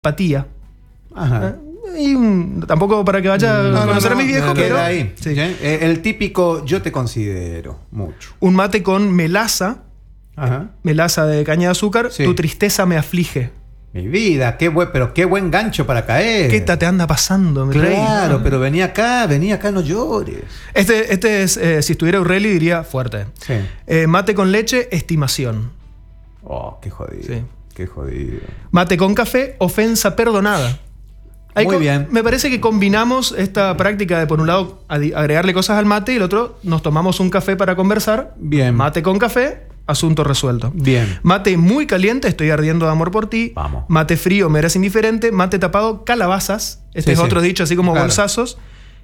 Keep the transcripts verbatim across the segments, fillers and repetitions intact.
empatía. Ajá. Y un, tampoco para que vaya no, a conocer no, a mis viejos, no, pero ahí. sí. ¿Eh? El típico yo te considero mucho. Un mate con melaza, Ajá. melaza de caña de azúcar, Sí. tu tristeza me aflige. Mi vida, qué buen, pero qué buen gancho para caer. ¿Qué ta te anda pasando, mi rey? Claro, pero vení acá, vení acá, no llores. Este, este es, eh, si estuviera Urrelli diría fuerte. Sí. Eh, mate con leche, estimación. Oh, qué jodido. Sí. Qué jodido. Mate con café, ofensa perdonada. Ahí Muy con- bien. Me parece que combinamos esta práctica de, por un lado, adi- agregarle cosas al mate y el otro, nos tomamos un café para conversar. Bien. Mate con café, asunto resuelto. Bien. Mate muy caliente, estoy ardiendo de amor por ti. Vamos. Mate frío, me eres indiferente. Mate tapado, calabazas. Este Sí, es sí. otro dicho, así como Claro. bolsazos.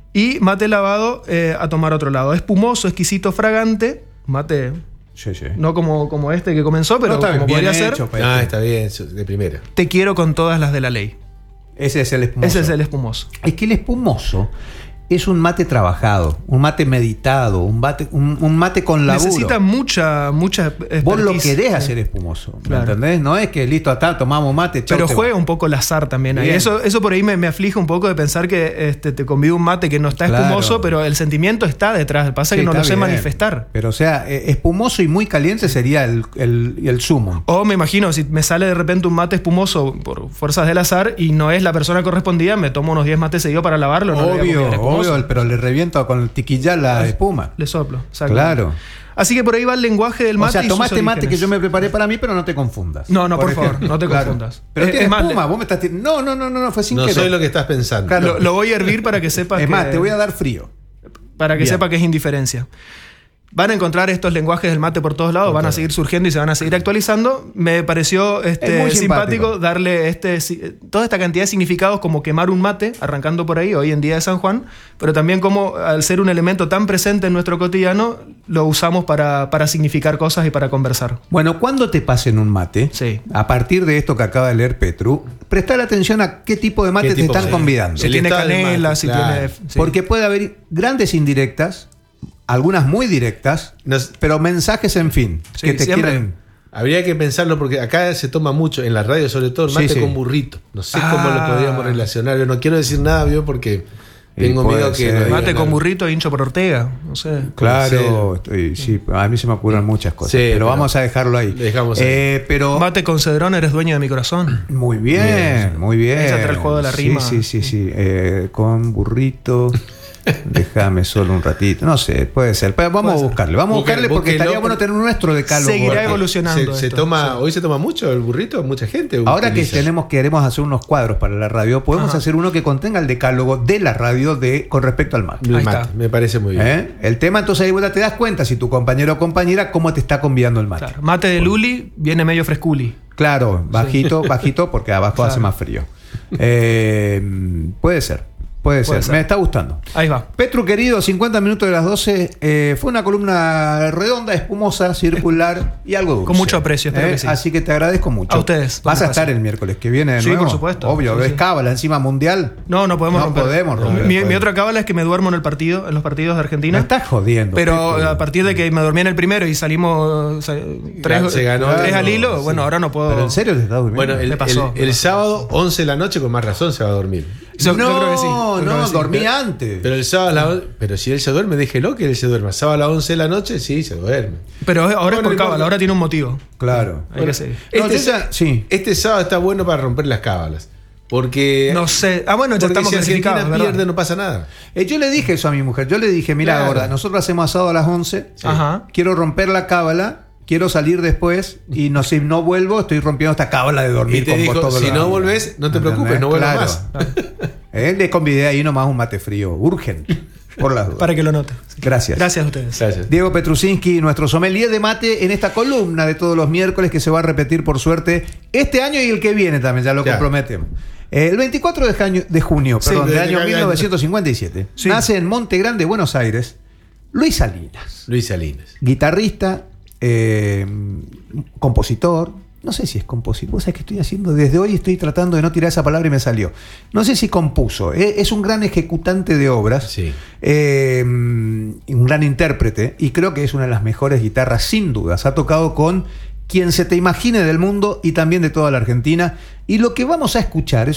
Y mate lavado, eh, a tomar otro lado. Espumoso, exquisito, fragante. Mate, Sí, sí. no como, como este que comenzó, pero No, está como bien podría hecho, ser. pero- Ah, está bien, de primera. Te quiero con todas las de la ley. Ese es el espumoso. Ese es el espumoso. Es que el espumoso es un mate trabajado, un mate meditado, un mate, un, un mate con laburo. Necesita mucha, mucha expertise. Vos lo querés hacer espumoso, ¿me Claro. entendés? No es que listo, hasta tomamos mate, chau, Pero te juega vas. un poco el azar también ahí. Bien. Eso, eso por ahí me, me aflige un poco de pensar que este, te convido un mate que no está Claro. espumoso, pero el sentimiento está detrás. Pasa Sí, que no está lo sé bien. manifestar. Pero o sea, eh, espumoso y muy caliente sería el, el, el sumo. O me imagino, si me sale de repente un mate espumoso por fuerzas del azar y no es la persona correspondida, me tomo unos diez mates seguidos para lavarlo. No le voy a Obvio, convidar espumoso. obvio, pero le reviento con el tiquillar la espuma. Le soplo. exacto. Claro. Así que por ahí va el lenguaje del mate. O sea, y tomaste sus mate orígenes. que yo me preparé para mí, pero no te confundas. No, no, por ejemplo. favor, no te Claro. confundas. Pero Es- tiene es más, espuma, le- vos me estás tir- No, no, no, no, no, fue sin No querer. soy lo que estás pensando. Claro. Lo, lo voy a hervir para que sepas Es que, más, te voy a dar frío. para que Bien. sepa que es indiferencia. Van a encontrar estos lenguajes del mate por todos lados, van a seguir surgiendo y se van a seguir actualizando. Me pareció Es este, muy simpático. simpático darle este, si- toda esta cantidad de significados como quemar un mate, arrancando por ahí, hoy en día de San Juan, pero también como al ser un elemento tan presente en nuestro cotidiano, lo usamos para, para significar cosas y para conversar. Bueno, cuando te pasen un mate, Sí. a partir de esto que acaba de leer Petru, prestar atención a qué tipo de mate ¿Qué te tipo? están Sí. convidando. Si El tiene estado del canela, mate, si claro. tiene... sí. Porque puede haber grandes indirectas, algunas muy directas, Nos- pero mensajes en fin, Sí, que te siempre. quieren... Habría que pensarlo porque acá se toma mucho, en la radio sobre todo, el Sí, mate sí. con burrito. No sé Ah. cómo lo podríamos relacionar. Yo no quiero decir nada, ¿vio? Porque Y tengo puede miedo que... ser. no digan Mate con algo. burrito hincho por Ortega, no sé. Claro, estoy- sí, a mí se me ocurren muchas cosas, Sí, pero, pero vamos a dejarlo ahí. dejamos ahí. Eh, pero Mate con cedrón, eres dueño de mi corazón. muy bien, Bien. muy bien. Ese trae el juego de la Sí, rima. Sí, sí, sí. Eh, con burrito. Déjame solo un ratito. No sé, puede ser. Pero vamos Puede a ser. buscarle. Vamos a Busque- buscarle porque búsquelo, estaría bueno porque- tener nuestro decálogo. Seguirá Porque evolucionando. Se, se esto, toma, sí. Hoy se toma mucho el burrito, mucha gente. Ahora que utiliza. tenemos, queremos hacer unos cuadros para la radio, podemos Ajá. hacer uno que contenga el decálogo de la radio de con respecto al mate. El Ahí mate, está. me parece muy bien. ¿Eh? El tema, entonces ahí vos te das cuenta si tu compañero o compañera cómo te está convidando el mate. Claro, mate de Luli viene medio fresculi. Claro, bajito, bajito, porque abajo Claro. hace más frío. Eh, puede ser, puede, Puede ser. ser. Me está gustando. Ahí va. Petru, querido, cincuenta minutos de las doce. eh, fue una columna redonda, espumosa, circular y algo dulce. Con mucho aprecio, espero Eh, que sí. Así que te agradezco mucho. A ustedes, por Vas a supuesto. estar el miércoles que viene de Sí, nuevo? por supuesto. Obvio, Sí, ves sí. cábala encima mundial. No, no podemos No romper. podemos romper, Mi, mi podemos. otra cábala es que me duermo en el partido, en los partidos de Argentina. Me estás jodiendo. Pero Petru. a partir de que me dormí en el primero y salimos sa- tres, Se ganó, tres claro, al hilo, sí. bueno, ahora no puedo. ¿Pero en serio te estás durmiendo? Bueno, el, Me pasó, el- me el pasó. sábado, once de la noche, con más razón se va a dormir. Yo- yo no, creo que sí, yo creo no, que sí. dormí antes. Pero el sábado a la on- pero si él se duerme, déjelo que él se duerma. Sábado a las once de la noche, sí, se duerme. Pero ahora Bueno, es por no cábala, importa. ahora tiene un motivo. Claro. Hay que seguir. No, Este, yo ya- sí. este sábado está bueno para romper las cábalas. Porque. No sé. Ah, bueno, ya porque estamos si Argentina clasificados, ¿verdad? pierde, no pasa nada. Eh, yo le dije eso a mi mujer. Yo le dije, mira, Claro. gorda, nosotros hacemos asado a las once. Sí. Ajá. Quiero romper la cábala. Quiero salir después. Y no sé, no vuelvo. Estoy rompiendo esta cábala de dormir Y te con dijo, vos todo si el no rato. volvés, no te ¿Entendés? preocupes, no vuelvas Claro. más. Eh, le convidé ahí nomás un mate frío. Urgente. Por las dudas. Para que lo note. Gracias. Gracias a ustedes. Gracias. Diego Petrusinski, nuestro sommelier de mate, en esta columna de todos los miércoles que se va a repetir por suerte este año y el que viene también, ya lo Ya. comprometemos. Eh, el veinticuatro de junio, de junio Sí, perdón, de- del año de- mil novecientos cincuenta y siete, Sí. nace en Monte Grande, Buenos Aires, Luis Salinas, Luis Salinas. guitarrista, eh, compositor. No sé si es compositor. Vos sabés que estoy haciendo desde hoy, estoy tratando de no tirar esa palabra y me salió. No sé si compuso. eh, Es un gran ejecutante de obras. Sí. Eh, un gran intérprete. Y creo que es una de las mejores guitarras, sin dudas. Ha tocado con quien se te imagine del mundo y también de toda la Argentina. Y lo que vamos a escuchar es